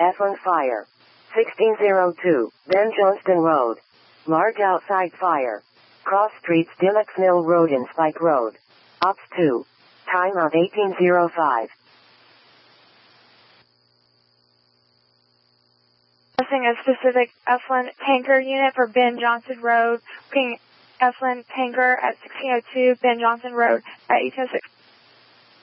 Eflin fire. 1602, Ben Johnston Road. Large outside fire. Cross streets Dillex Mill Road and Spike Road. Ops 2. Timeout 1805. Passing a specific Eflin tanker unit for Ben Johnson Road. Ping Eflin tanker at 1602 Ben Johnson Road at 806.